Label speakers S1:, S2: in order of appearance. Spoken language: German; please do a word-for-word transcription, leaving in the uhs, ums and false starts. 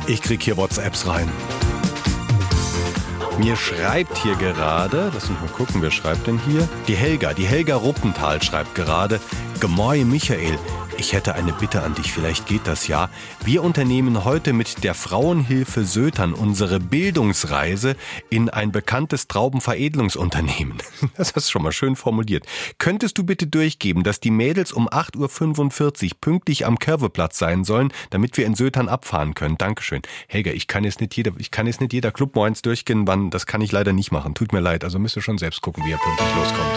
S1: Ich krieg hier WhatsApps rein. Mir schreibt hier gerade, lass mich mal gucken, wer schreibt denn hier? Die Helga, die Helga Ruppenthal schreibt gerade: Gemoy Michael, ich hätte eine Bitte an dich, vielleicht geht das ja. Wir unternehmen heute mit der Frauenhilfe Sötern unsere Bildungsreise in ein bekanntes Traubenveredelungsunternehmen. Das hast du schon mal schön formuliert. Könntest du bitte durchgeben, dass die Mädels um acht Uhr fünfundvierzig pünktlich am Körveplatz sein sollen, damit wir in Sötern abfahren können? Dankeschön. Helga, ich kann jetzt nicht jeder, ich kann jetzt nicht jeder Club morgens durchgehen, wann, das kann ich leider nicht machen. Tut mir leid, also müsst ihr schon selbst gucken, wie ihr pünktlich loskommt.